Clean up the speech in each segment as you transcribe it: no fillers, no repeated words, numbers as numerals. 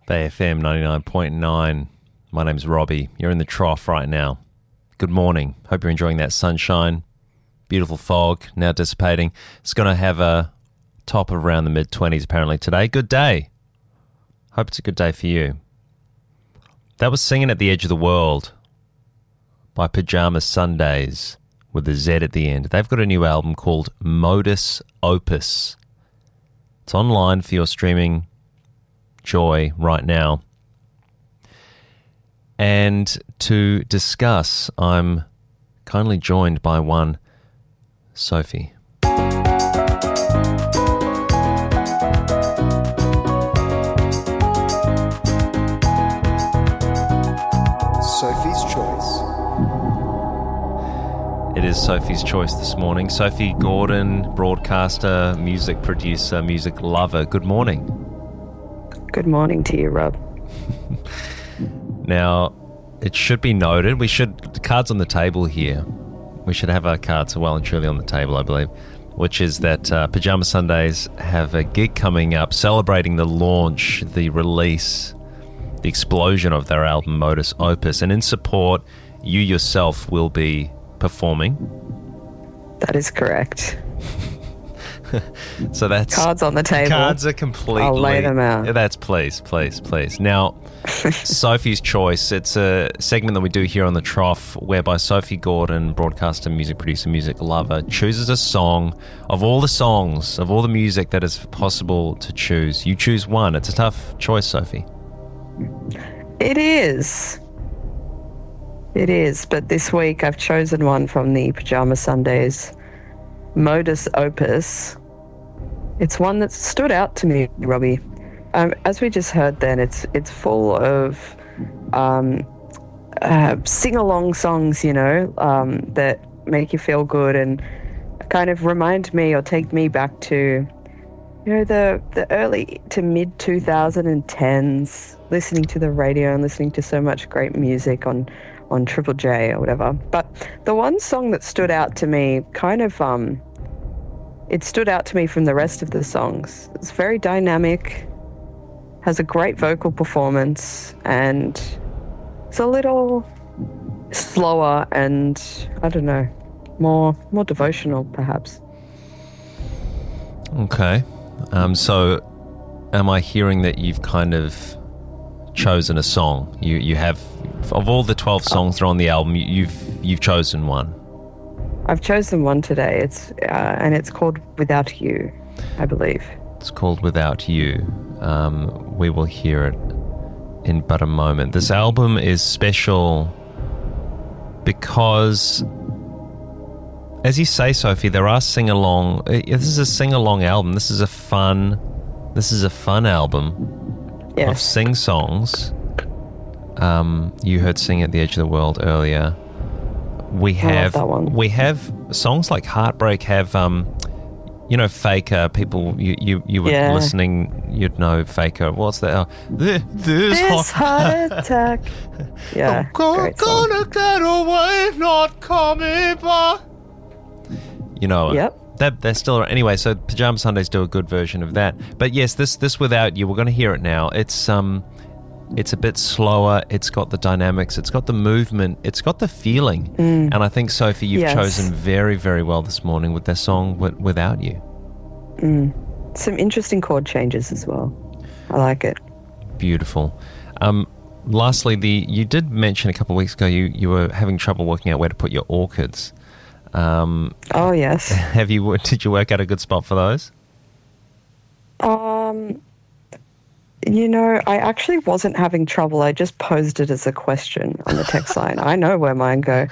Bay FM 99.9. My name's Robbie. You're in the trough right now. Good morning. Hope you're enjoying that sunshine. Beautiful fog now dissipating. It's going to have a top of around the mid-20s apparently today. Good day. Hope it's a good day for you. That was Singing at the Edge of the World by Pyjama Sundays with a Z at the end. They've got a new album called Modus Opus. It's online for your streaming joy right now. And to discuss, I'm kindly joined by one Sophie. Sophie's Choice. It is Sophie's Choice this morning. Sophie Gordon, broadcaster, music producer, music lover. Good morning. Good morning to you, Rob. Now, it should be noted, the cards on the table here, we should have our cards well and truly on the table, I believe, which is that Pyjama Sundays have a gig coming up celebrating the launch, the release, the explosion of their album Modus Opus. And in support, you yourself will be performing. That is correct. So that's cards on the table. Cards are completely. I'll lay them out. That's please. Now, Sophie's Choice. It's a segment that we do here on the Trough, whereby Sophie Gordon, broadcaster, music producer, music lover, chooses a song of all the songs of all the music that is possible to choose. You choose one. It's a tough choice, Sophie. It is. But this week I've chosen one from the Pyjama Sundays Modus Opus. It's one that stood out to me, Robbie. As we just heard then, it's full of sing-along songs, that make you feel good and kind of remind me or take me back to, the early to mid-2010s, listening to the radio and listening to so much great music on Triple J or whatever. But the one song that stood out to me it stood out to me from the rest of the songs. It's very dynamic, has a great vocal performance, and it's a little slower and, I don't know, more devotional perhaps. Okay. So am I hearing that you've kind of chosen a song? You have, of all the 12 songs that are on the album, you've chosen one. I've chosen one today. And it's called Without You, I believe. It's called Without You. We will hear it in but a moment. This album is special because, as you say, Sophie, there are sing-along. This is a sing-along album. This is a fun album of sing-songs. You heard Sing at the Edge of the World earlier. We have songs like Heartbreak have Faker. People you were listening, you'd know Faker. What's that? This heart attack. Yeah, I'm gonna get away, not coming back. Yep. They're still anyway. So Pyjama Sundays do a good version of that. But yes, this Without You, we're going to hear it now. It's a bit slower. It's got the dynamics. It's got the movement. It's got the feeling. And I think, Sophie, you've chosen very, very well this morning with their song Without You. Some interesting chord changes as well. I like it. Beautiful. Lastly, you did mention a couple of weeks ago you were having trouble working out where to put your orchids. Oh, yes. Did you work out a good spot for those? I actually wasn't having trouble. I just posed it as a question on the text line. I know where mine go.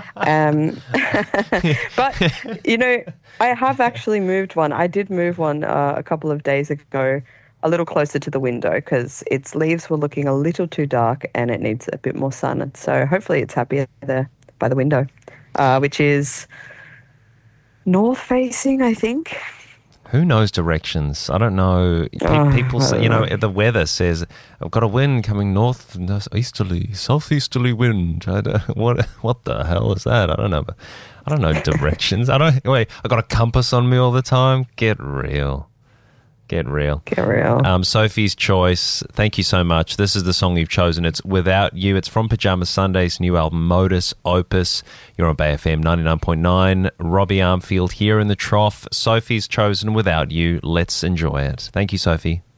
But, I have actually moved one. I did move one a couple of days ago, a little closer to the window because its leaves were looking a little too dark and it needs a bit more sun. And so hopefully it's happier there by the window, which is north facing, I think. Who knows directions? I don't know. People say, the weather says, I've got a wind coming north, easterly, southeasterly wind. What the hell is that? I don't know. I don't know directions. I got a compass on me all the time. Get real. Get real. Get real. Sophie's choice. Thank you so much. This is the song you've chosen. It's Without You. It's from Pajama Sunday's new album, Modus Opus. You're on Bay FM 99.9. Robbie Armfield here in the Trough. Sophie's chosen Without You. Let's enjoy it. Thank you, Sophie.